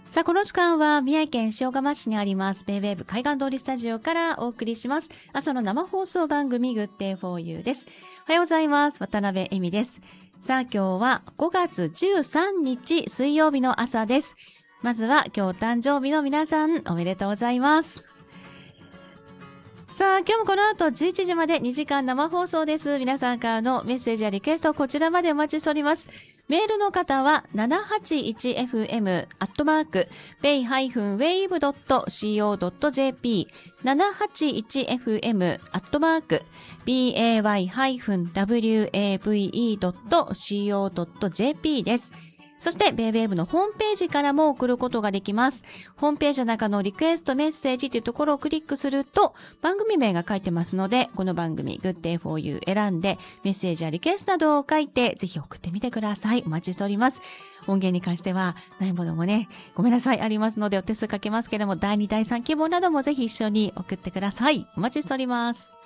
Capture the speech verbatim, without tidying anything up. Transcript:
さあ、この時間は宮城県塩釜市にありますベイウェーブ海岸通りスタジオからお送りします朝の生放送番組 Good Day for You です。おはようございます。渡辺恵美です。さあ、今日はごがつじゅうさんにち水曜日の朝です。まずは今日誕生日の皆さんおめでとうございます。さあ、今日もこの後じゅういちじまでにじかん生放送です。皆さんからのメッセージやリクエストこちらまでお待ちしております。メールの方は ななはちいちエフエム アットマーク ベイ ウェイブ ドット シーオー ドット ジェーピー ななはちいちエフエム アットマーク ベイ ウェイ ドット シーオー ドット ジェーピー です。そしてベイウェーブのホームページからも送ることができます。ホームページの中のリクエストメッセージというところをクリックすると番組名が書いてますので、この番組 Good Day for You 選んでメッセージやリクエストなどを書いてぜひ送ってみてください。お待ちしております。音源に関してはないものもね、ごめんなさいありますのでお手数かけますけども、だいにだいさん希望などもぜひ一緒に送ってください。お待ちしております。